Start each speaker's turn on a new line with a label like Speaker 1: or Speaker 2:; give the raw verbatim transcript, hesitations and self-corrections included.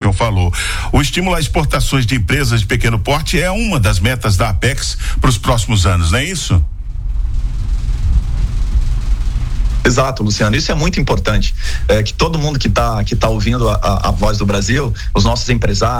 Speaker 1: senhor falou. O estímulo a exportações de empresas de pequeno porte é uma das metas da Apex para os próximos anos, não é isso?
Speaker 2: Exato, Luciano, isso é muito importante, é, que todo mundo que está que tá ouvindo a, a, a Voz do Brasil, os nossos empresários,